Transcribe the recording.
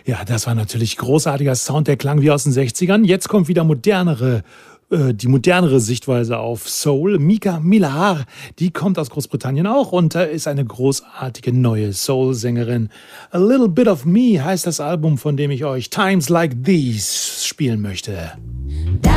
Ja, das war natürlich großartiger Sound, der klang wie aus den 60ern. Jetzt kommt wieder die modernere Sichtweise auf Soul. Mika Millar, die kommt aus Großbritannien auch und ist eine großartige neue Soul-Sängerin. A Little Bit of Me heißt das Album, von dem ich euch Times Like These spielen möchte.